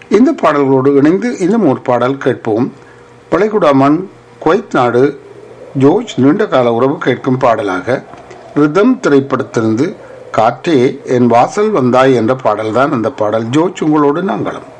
இந்த பாடல்களோடு இணைந்து இன்னும் ஒரு பாடல் கேட்போம். வளைகுடா மண், குவைத் நாடு, ஜோர்ஜ் நீண்டகால உறவு கேட்கும் பாடலாக ரிதம் திரைப்படத்திலிருந்து காற்றே என் வாசல் வந்தாய் என்ற பாடல்தான் அந்த பாடல். ஜோர்ஜ், உங்களோடு நாங்களும்.